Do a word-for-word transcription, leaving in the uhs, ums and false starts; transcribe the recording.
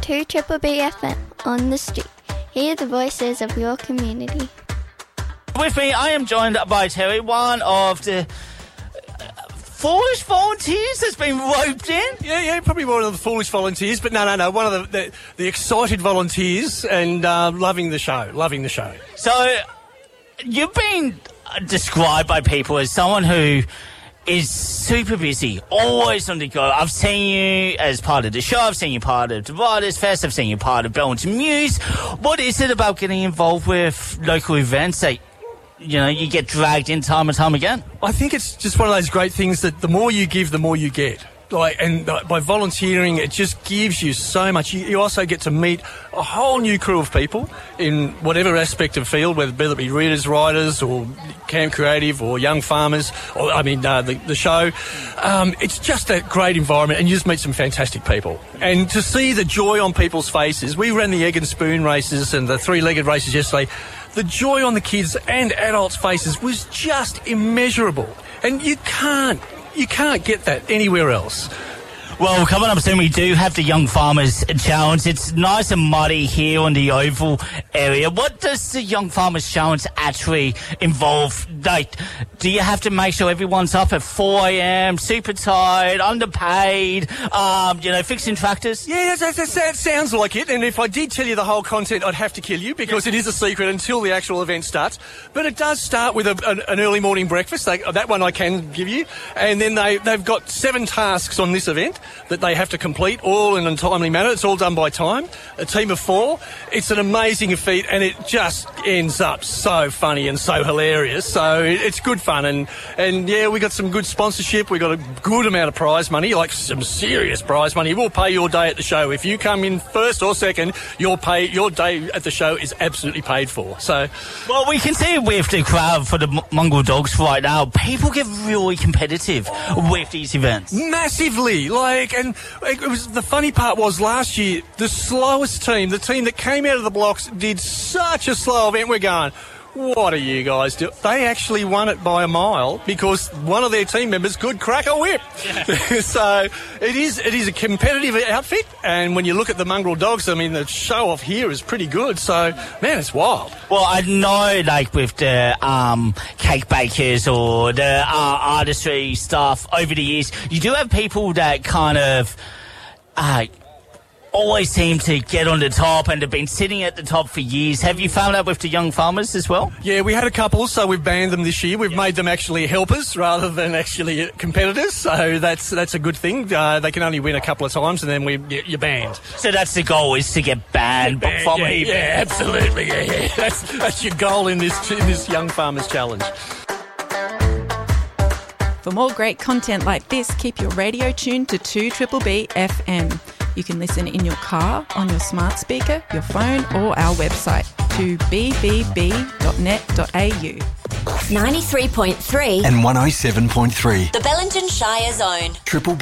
to Triple B F M on the street. Hear the voices of your community. With me, I am joined by Terry, one of the foolish volunteers that's been roped in. Yeah, yeah, probably one of the foolish volunteers, but no, no, no, one of the the, the excited volunteers and uh, loving the show, loving the show. So, you've been described by people as someone who is super busy, always on the go. I've seen you as part of the show, I've seen you part of the Writers' Fest, I've seen you part of Belton Muse. What is it about getting involved with local events that, you know, you get dragged in time and time again? I think it's just one of those great things that the more you give, the more you get. Like, and uh, by volunteering, it just gives you so much. You, you also get to meet a whole new crew of people in whatever aspect of field, whether, whether it be readers, writers, or Camp Creative, or young farmers, or I mean uh, the, the show. Um, it's just a great environment, and you just meet some fantastic people. And to see the joy on people's faces, we ran the egg and spoon races and the three-legged races yesterday. The joy on the kids' and adults' faces was just immeasurable, and you can't. You can't get that anywhere else. Well, coming up soon, we do have the Young Farmers Challenge. It's nice and muddy here on the Oval area. What does the Young Farmers Challenge actually involve? Like, do you have to make sure everyone's up at four a.m., super tired, underpaid, um, you know, fixing tractors? Yeah, that, that, that sounds like it. And if I did tell you the whole content, I'd have to kill you because it is a secret until the actual event starts. But it does start with a, an, an early morning breakfast. They, that one I can give you. And then they, they've got seven tasks on this event that they have to complete, all in a timely manner. It's all done by time. A team of four. It's an amazing feat, and it just ends up so funny and so hilarious. So it's good fun, and, and yeah, we got some good sponsorship. We got a good amount of prize money, like some serious prize money. We'll pay your day at the show. If you come in first or second, your pay your day at the show is absolutely paid for. So, well, we can see with the crowd for the M- Mongrel Dogs right now, people get really competitive with these events. Massively, like. And it was the funny part was last year, the slowest team, the team that came out of the blocks, did such a slow event. We're going, what are you guys doing? They actually won it by a mile because one of their team members could crack a whip. Yeah. So it is it is a competitive outfit. And when you look at the Mongrel Dogs, I mean, the show off here is pretty good. So, man, it's wild. Well, I know, like, with the um, cake bakers or the uh, artistry stuff over the years, you do have people that kind of uh, always seem to get on the top and have been sitting at the top for years. Have you found out with the young farmers as well? Yeah, we had a couple, so we've banned them this year. We've yep. made them actually helpers rather than actually competitors, so that's that's a good thing. Uh, they can only win a couple of times and then we you're banned. So that's the goal, is to get banned, get banned from yeah, it? Yeah, absolutely. Yeah, yeah. That's, that's your goal in this, in this Young Farmers Challenge. For more great content like this, keep your radio tuned to two Triple B F M. You can listen in your car, on your smart speaker, your phone, or our website, to b b b dot net dot a u. ninety-three point three and one oh seven point three. The Bellingen Shire Zone. Triple